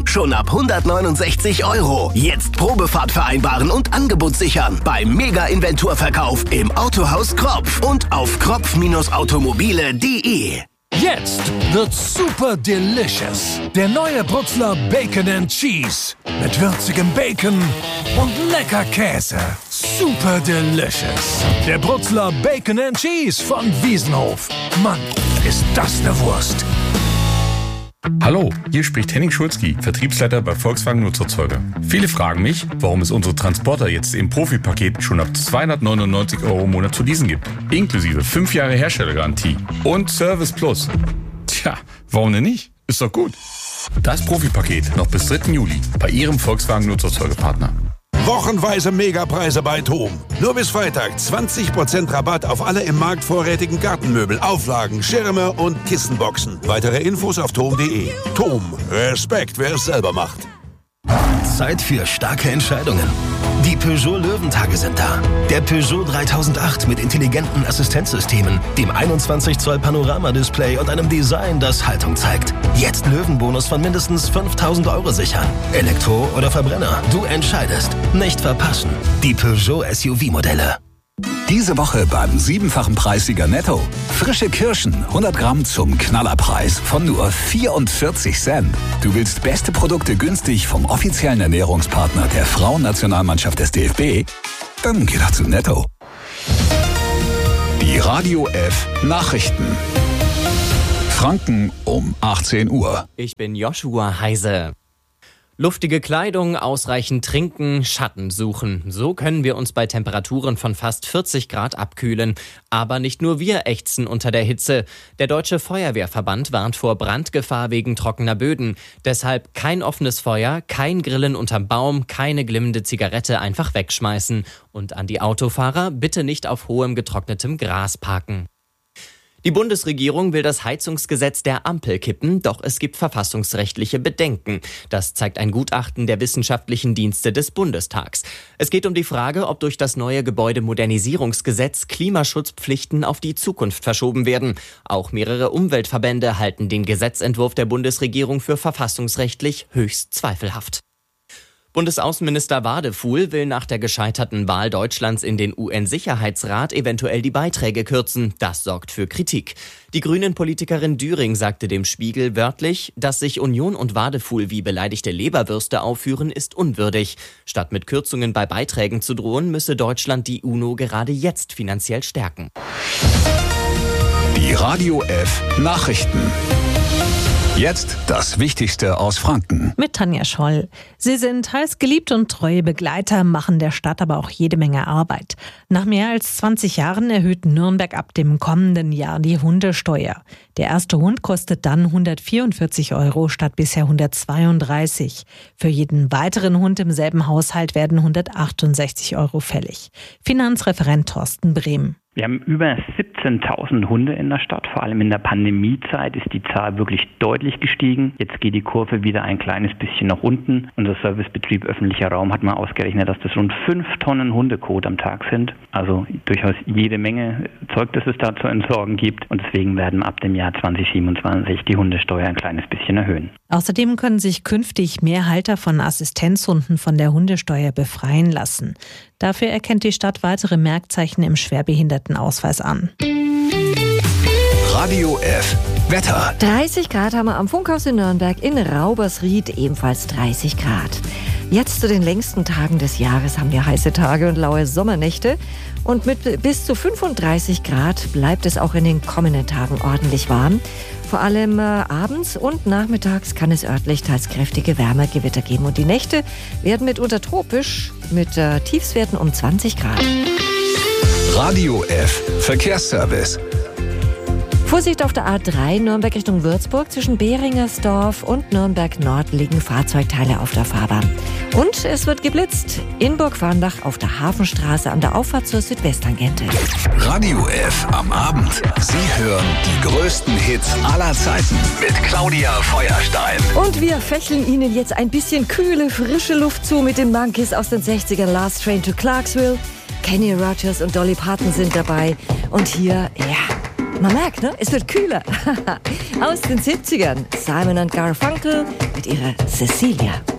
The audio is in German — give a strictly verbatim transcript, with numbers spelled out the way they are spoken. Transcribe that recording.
Leasing schon ab hundertneunundsechzig Euro. Jetzt Probefahrt vereinbaren und Angebot sichern beim Mega-Inventurverkauf im Autohaus Kropf und auf kropf automobile punkt de. Jetzt wird's super delicious. Der neue Brutzler Bacon and Cheese. Mit würzigem Bacon und lecker Käse. Super delicious. Der Brutzler Bacon and Cheese von Wiesenhof. Mann, ist das eine Wurst. Hallo, hier spricht Henning Schulzki, Vertriebsleiter bei Volkswagen Nutzerzeuger. Viele fragen mich, warum es unsere Transporter jetzt im Profipaket schon ab zweihundertneunundneunzig Euro im Monat zu leasen gibt. Inklusive fünf Jahre Herstellergarantie und Service Plus. Tja, warum denn nicht? Ist doch gut. Das Profipaket noch bis dritten Juli bei Ihrem Volkswagen Nutzerzeugerpartner. Wochenweise Megapreise bei Thom. Nur bis Freitag zwanzig Prozent Rabatt auf alle im Markt vorrätigen Gartenmöbel, Auflagen, Schirme und Kissenboxen. Weitere Infos auf thom punkt de. Thom. Respekt, wer es selber macht. Zeit für starke Entscheidungen. Die Peugeot Löwentage sind da. Der Peugeot dreitausendacht mit intelligenten Assistenzsystemen, dem einundzwanzig Zoll Panoramadisplay und einem Design, das Haltung zeigt. Jetzt Löwenbonus von mindestens fünftausend Euro sichern. Elektro oder Verbrenner, du entscheidest. Nicht verpassen. Die Peugeot S U V-Modelle. Diese Woche beim siebenfachen Preissieger Netto. Frische Kirschen, hundert Gramm zum Knallerpreis von nur vierundvierzig Cent. Du willst beste Produkte günstig vom offiziellen Ernährungspartner der Frauennationalmannschaft des D F B? Dann geh doch zu Netto. Die Radio F Nachrichten. Franken um achtzehn Uhr. Ich bin Joshua Heise. Luftige Kleidung, ausreichend trinken, Schatten suchen. So können wir uns bei Temperaturen von fast vierzig Grad abkühlen. Aber nicht nur wir ächzen unter der Hitze. Der Deutsche Feuerwehrverband warnt vor Brandgefahr wegen trockener Böden. Deshalb kein offenes Feuer, kein Grillen unterm Baum, keine glimmende Zigarette einfach wegschmeißen. Und an die Autofahrer, bitte nicht auf hohem getrocknetem Gras parken. Die Bundesregierung will das Heizungsgesetz der Ampel kippen, doch es gibt verfassungsrechtliche Bedenken. Das zeigt ein Gutachten der wissenschaftlichen Dienste des Bundestags. Es geht um die Frage, ob durch das neue Gebäudemodernisierungsgesetz Klimaschutzpflichten auf die Zukunft verschoben werden. Auch mehrere Umweltverbände halten den Gesetzentwurf der Bundesregierung für verfassungsrechtlich höchst zweifelhaft. Bundesaußenminister Wadefuhl will nach der gescheiterten Wahl Deutschlands in den U N-Sicherheitsrat eventuell die Beiträge kürzen. Das sorgt für Kritik. Die Grünen-Politikerin Düring sagte dem Spiegel wörtlich, dass sich Union und Wadefuhl wie beleidigte Leberwürste aufführen, ist unwürdig. Statt mit Kürzungen bei Beiträgen zu drohen, müsse Deutschland die UNO gerade jetzt finanziell stärken. Die Radio F Nachrichten. Jetzt das Wichtigste aus Franken. Mit Tanja Scholl. Sie sind heiß geliebt und treue Begleiter, machen der Stadt aber auch jede Menge Arbeit. Nach mehr als zwanzig Jahren erhöht Nürnberg ab dem kommenden Jahr die Hundesteuer. Der erste Hund kostet dann hundertvierundvierzig Euro statt bisher hundertzweiunddreißig. Für jeden weiteren Hund im selben Haushalt werden hundertachtundsechzig Euro fällig. Finanzreferent Thorsten Brehm. Wir haben über siebzehntausend Hunde in der Stadt. Vor allem in der Pandemiezeit ist die Zahl wirklich deutlich gestiegen. Jetzt geht die Kurve wieder ein kleines bisschen nach unten. Unser Servicebetrieb öffentlicher Raum hat mal ausgerechnet, dass das rund fünf Tonnen Hundekot am Tag sind. Also durchaus jede Menge Zeug, das es da zu entsorgen gibt. Und deswegen werden wir ab dem Jahr zwanzig siebenundzwanzig die Hundesteuer ein kleines bisschen erhöhen. Außerdem können sich künftig mehr Halter von Assistenzhunden von der Hundesteuer befreien lassen. Dafür erkennt die Stadt weitere Merkzeichen im Schwerbehindertenausweis an. Radio F Wetter. dreißig Grad haben wir am Funkhaus in Nürnberg, in Raubersried ebenfalls dreißig Grad. Jetzt zu den längsten Tagen des Jahres haben wir heiße Tage und laue Sommernächte. Und mit bis zu fünfunddreißig Grad bleibt es auch in den kommenden Tagen ordentlich warm. Vor allem äh, abends und nachmittags kann es örtlich teils kräftige Wärmegewitter geben. Und die Nächte werden mitunter tropisch mit äh, Tiefstwerten um zwanzig Grad. Radio F Verkehrsservice. Vorsicht auf der A drei Nürnberg Richtung Würzburg. Zwischen Behringersdorf und Nürnberg Nord liegen Fahrzeugteile auf der Fahrbahn. Und es wird geblitzt in Burgfarndach auf der Hafenstraße an der Auffahrt zur Südwesttangente. Radio F am Abend. Sie hören die größten Hits aller Zeiten mit Claudia Feuerstein. Und wir fächeln Ihnen jetzt ein bisschen kühle, frische Luft zu mit den Monkeys aus den sechzigern. Last Train to Clarksville. Kenny Rogers und Dolly Parton sind dabei. Und hier, ja, Man merkt, ne? Es wird kühler. Aus den siebzigern. Simon und Garfunkel mit ihrer Cecilia.